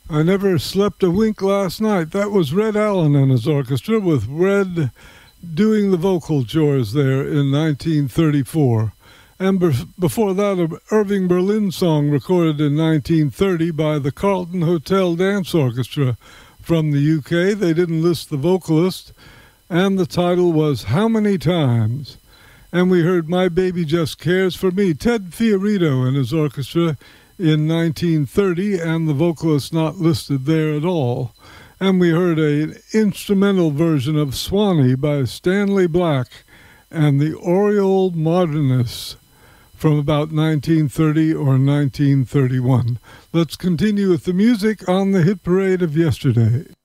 I never slept a wink last night. That was Red Allen and his orchestra, with Red doing the vocal chores there in 1934. And before that, an Irving Berlin song recorded in 1930 by the Carlton Hotel Dance Orchestra from the UK. They didn't list the vocalist, and the title was How Many Times? And we heard My Baby Just Cares for Me, Ted Fiorito and his orchestra in 1930, and the vocalist not listed there at all. And we heard an instrumental version of Swanee by Stanley Black and the Oriole Modernists from about 1930 or 1931. Let's continue with the music on the hit parade of yesterday.